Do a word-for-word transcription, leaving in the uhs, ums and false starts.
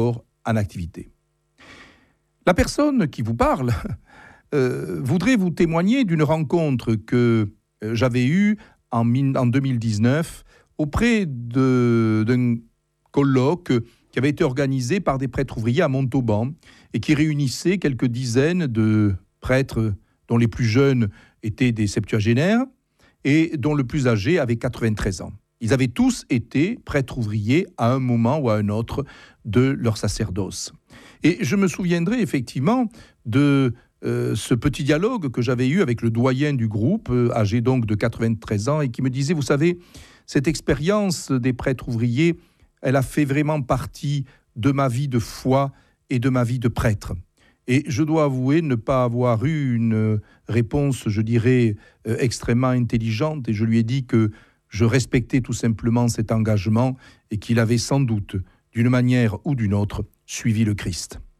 encore en activité. La personne qui vous parle euh, voudrait vous témoigner d'une rencontre que euh, j'avais eue en, en deux mille dix-neuf auprès de, d'un colloque qui avait été organisé par des prêtres ouvriers à Montauban et qui réunissait quelques dizaines de prêtres dont les plus jeunes étaient des septuagénaires et dont le plus âgé avait quatre-vingt-treize ans. Ils avaient tous été prêtres ouvriers à un moment ou à un autre de leur sacerdoce. Et je me souviendrai effectivement de euh, ce petit dialogue que j'avais eu avec le doyen du groupe, euh, âgé donc de quatre-vingt-treize ans, et qui me disait, vous savez, cette expérience des prêtres ouvriers, elle a fait vraiment partie de ma vie de foi et de ma vie de prêtre. Et je dois avouer ne pas avoir eu une réponse, je dirais, euh, extrêmement intelligente, et je lui ai dit que je respectais tout simplement cet engagement et qu'il avait sans doute, d'une manière ou d'une autre, suivi le Christ.